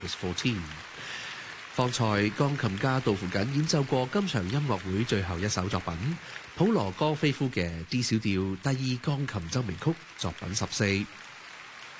14。方才鋼琴家杜扶瑾演奏過今場音樂會最後一首作品，普羅戈菲夫嘅 D 小調第二鋼琴奏鳴曲作品14。